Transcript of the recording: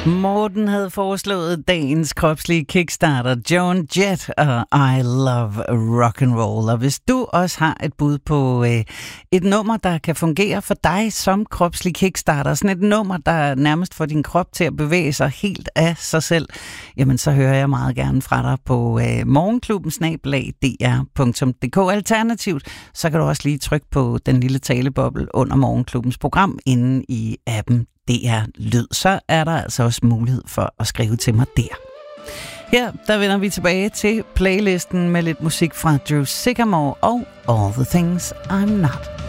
Morten havde foreslået dagens kropslige kickstarter, Joan Jett og I Love Rock and Roll. Og hvis du også har et bud på et nummer, der kan fungere for dig som kropslig kickstarter, sådan et nummer, der nærmest får din krop til at bevæge sig helt af sig selv, jamen så hører jeg meget gerne fra dig på morgenklubben@dr.dk. Alternativt, så kan du også lige trykke på den lille taleboble under Morgenklubbens program inde i appen DR Lyd, så er der altså også mulighed for at skrive til mig der. Her, der vender vi tilbage til playlisten med lidt musik fra Drew Sycamore og All the Things I'm Not.